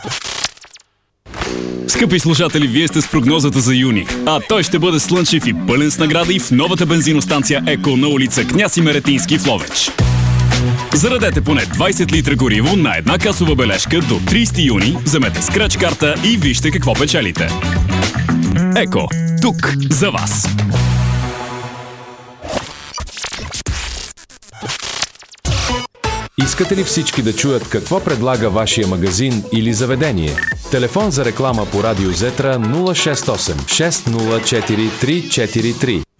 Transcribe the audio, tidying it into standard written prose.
Скъпи слушатели, вие сте с прогнозата за юни. А той ще бъде слънчев и пълен с награди в новата бензиностанция Еко на улица Княз Имеретински в Ловеч. Зарадете поне 20 литра гориво на една касова бележка до 30 юни, вземете скреч карта и вижте какво печелите. Еко, тук за вас. Искате ли всички да чуят какво предлага вашия магазин или заведение? Телефон за реклама по радио Зетра 068 604 343.